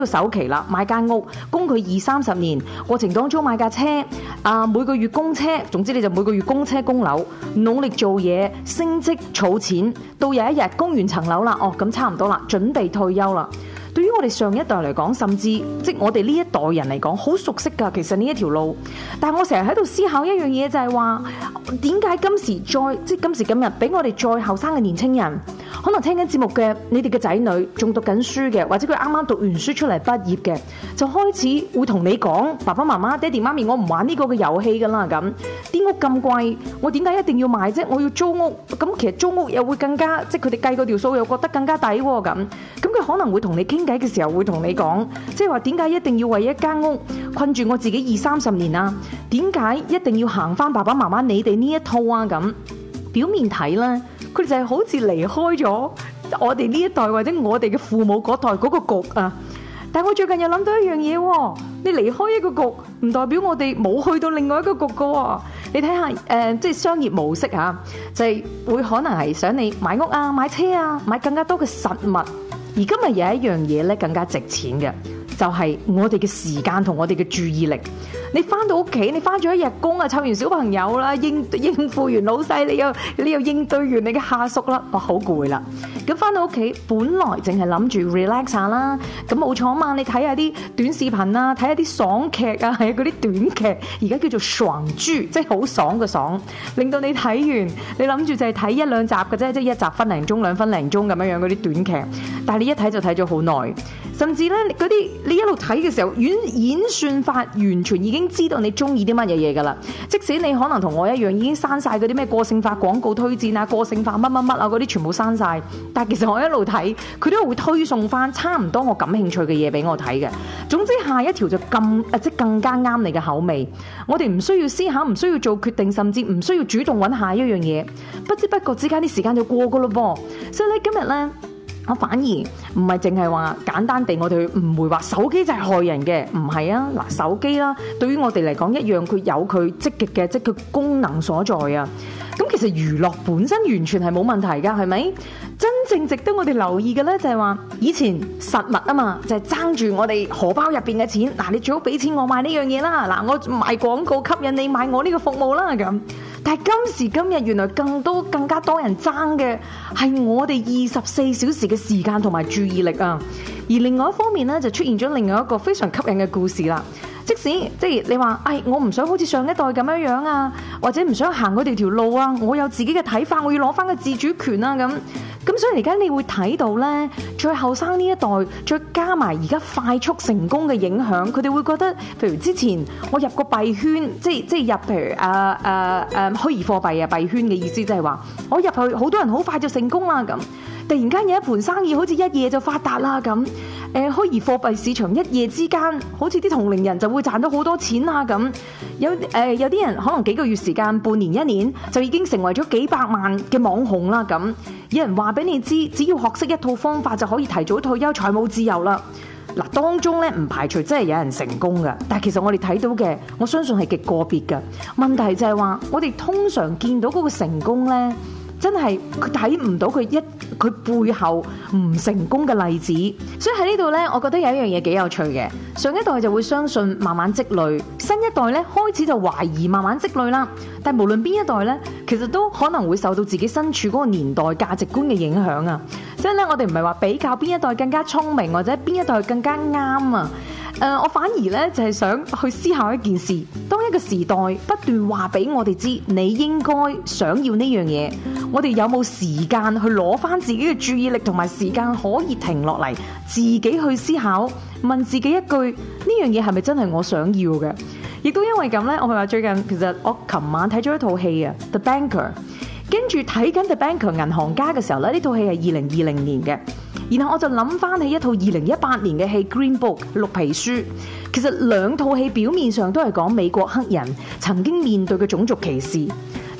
首期啦，買間屋，供佢20-30年，過程當中買架車，每個月供車，總之你就每個月供車供樓，努力做嘢，升職儲錢，到有一日供完層樓啦，咁差唔多啦，準備退休啦。對於我哋上一代嚟講，甚至即我哋呢一代人嚟講，好熟悉㗎。其實呢一條路，但係我成日喺度思考一樣嘢，就係話點解今時今日，俾我哋再後生嘅年青人，可能聽緊節目嘅你哋嘅仔女仲讀緊書嘅，或者佢啱啱讀完書出嚟畢業嘅，就開始會同你講：爸爸媽媽、爹哋媽咪，我唔玩呢個嘅遊戲㗎啦。咁啲屋咁貴，我點解一定要買啫？我要租屋，咁其實租屋又會更加，即係佢哋計嗰條數又覺得更加抵喎。咁佢可能會同你傾偈嘅時候會同你講，即係話點解一定要為一間屋困住我自己20-30年啊？點解一定要行翻爸爸媽媽你哋呢一套啊？咁表面睇呢，佢哋就係好似離開咗我哋呢一代或者我哋嘅父母嗰代嗰個局啊。但係我最近又諗到一樣嘢喎，你離開一個局唔代表我哋冇去到另外一個局㗎喎。你睇下即係商業模式嚇，就係會可能係想你買屋啊、買車啊、買更加多嘅實物。而今日有一樣嘢咧更加值錢嘅，就係我哋嘅時間同我哋嘅注意力。你翻到屋企，你翻咗一日工啊，湊完小朋友啦，應付完老細，你又應對完你嘅下屬啦，哇，好攰啦！咁翻到屋企，本來淨係諗住 relax 下啦，咁冇錯啊嘛，你睇下啲短視頻啊，睇下啲爽劇啊，係嗰啲短劇，而家叫做爽劇，即係好爽嘅爽，令到你睇完，你諗住就係睇1-2集嘅啫，即係一集分零鐘、2分零鐘咁樣嗰啲短劇，但係你一睇就睇咗好耐，甚至咧嗰啲你一路睇嘅時候，演算法完全已經知道你中意啲乜嘢嘢噶啦。即使你可能同我一樣已經刪晒嗰啲咩個性化廣告推薦啊、個性化乜乜乜啊嗰啲全部刪晒，但係其實我一路睇，佢都會推送翻差唔多我感興趣嘅嘢俾我睇嘅。總之下一條就即更加啱你嘅口味。我哋唔需要思考，唔需要做決定，甚至唔需要主動揾下一樣嘢，不知不覺之間啲時間就過噶咯噃。所以咧今日咧，我反而唔係淨係話簡單地我哋誤會話手機就係害人嘅，唔係啊。嗱，手機啦，對於我哋嚟講一樣，佢有佢積極嘅即係佢功能所在啊。咁其實娛樂本身完全係冇問題㗎，係咪？真正值得我哋留意嘅咧，就係話以前實物啊嘛，就係爭住我哋荷包入邊嘅錢。嗱，你最好俾錢我買呢樣嘢啦，嗱，我賣廣告吸引你買我呢個服務啦咁。但係今時今日，原來更加多人爭嘅係我哋24小時嘅時間同埋注意力啊！而另外一方面咧，就出現咗另外一個非常吸引嘅故事啦。即使即係你話，我唔想好似上一代咁樣樣啊，或者唔想行嗰條路啊，我有自己嘅睇法，我要攞翻個自主權啊咁所以而家你會睇到咧，最後生呢一代，再加埋而家快速成功嘅影響，佢哋會覺得，譬如之前我入個幣圈，即係入譬如虛擬貨幣啊，幣圈嘅意思即係話，我入去好多人好快就成功啦咁。突然間有一盤生意好似一夜就發達啦咁，虛擬貨幣市場一夜之間好似啲同齡人就會賺到好多錢啊咁，有啲人可能幾個月時間、半年、1年就已經成為咗幾百萬嘅網紅啦咁，有人話俾你知，只要學識一套方法就可以提早退休、財務自由啦。嗱，當中咧唔排除真係有人成功嘅，但係其實我哋睇到嘅，我相信係極個別嘅。問題就係話，我哋通常見到嗰個成功咧，真係佢睇唔到佢背後唔成功嘅例子，所以喺呢度呢，我覺得有一樣嘢幾有趣嘅。上一代就會相信慢慢積累，新一代呢開始就懷疑慢慢積累啦。但無論邊一代呢，其實都可能會受到自己身處嗰個年代價值觀嘅影響啊。所以咧，我哋唔係話比較邊一代更加聰明或者邊一代更加啱啊。我反而咧就係想去思考一件事，當一個時代不斷話俾我哋知你應該想要呢樣嘢，我哋有冇時間去攞翻自己嘅注意力同埋時間可以停落嚟，自己去思考，問自己一句，呢樣嘢係咪真係我想要嘅？亦都因為咁咧，我咪話最近其實我琴晚睇咗一套戲啊，《The Banker》，跟住睇緊《The Banker》銀行家嘅時候咧，呢套戲係2020年嘅。然後我就諗翻起一套2018年嘅戲《Green Book》綠皮書，其實兩套戲表面上都係講美國黑人曾經面對嘅種族歧視，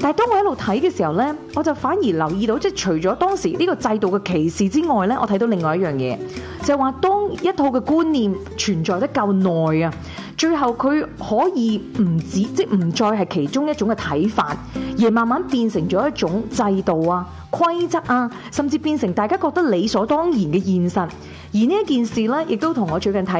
但係當我一路睇嘅時候呢，我就反而留意到，即係除咗當時呢個制度嘅歧視之外呢，我睇到另外一樣嘢，就係話當一套嘅觀念存在得夠耐啊，最後佢可以即唔再係其中一種嘅睇法，而慢慢變成咗一種制度啊、規則啊，甚至變成大家覺得理所當然嘅現實。而呢一件事呢，亦都同我最近睇